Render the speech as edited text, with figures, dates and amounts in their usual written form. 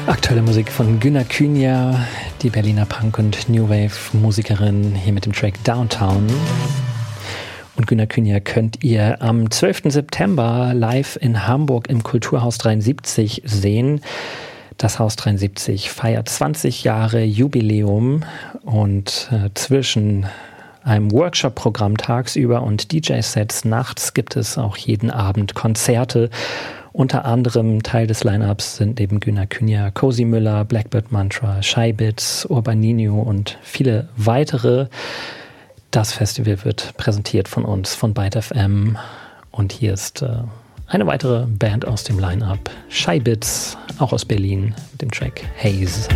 Aktuelle Musik von Günner Künja, die Berliner Punk- und New Wave-Musikerin, hier mit dem Track Downtown. Und Günner Künja könnt ihr am 12. September live in Hamburg im Kulturhaus 73 sehen. Das Haus 73 feiert 20 Jahre Jubiläum und zwischen einem Workshop-Programm tagsüber und DJ-Sets nachts gibt es auch jeden Abend Konzerte. Unter anderem Teil des Line-Ups sind neben Günner Künja, Cozy Müller, Blackbird Mantra, Shy Bits, Urbaninho und viele weitere. Das Festival wird präsentiert von uns, von Byte FM. Und hier ist eine weitere Band aus dem Line-Up, Shy Bits, auch aus Berlin, mit dem Track Haze.